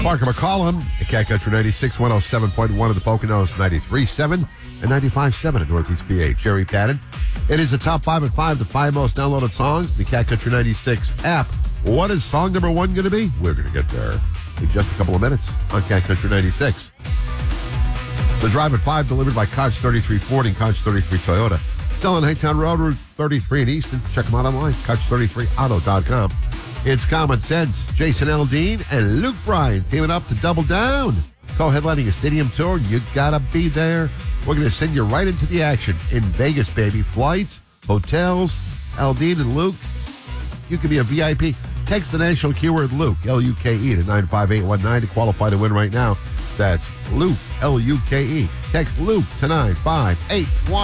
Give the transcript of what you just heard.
Parker McCollum at Cat Country 96, 107.1 of the Poconos, 93.7 and 95.7 in Northeast PA. Jerry Patton. It is the top 5 at 5, the 5 most downloaded songs, the Cat Country 96 app. What is song number 1 going to be? We're going to get there in just a couple of minutes on Cat Country 96. The Drive at 5 delivered by Koch 33 Ford and Koch 33 Toyota. Still on Hangtown Road, Route 33 in Easton. Check them out online, Koch33auto.com. It's Common Sense. Jason Aldean and Luke Bryan teaming up to double down. Co-headlining a stadium tour. You gotta be there. We're going to send you right into the action in Vegas, baby. Flights, hotels, Aldean and Luke. You can be a VIP. Text the national keyword Luke, L-U-K-E, to 95819 to qualify to win right now. That's Luke, L-U-K-E. Text Luke to 95819.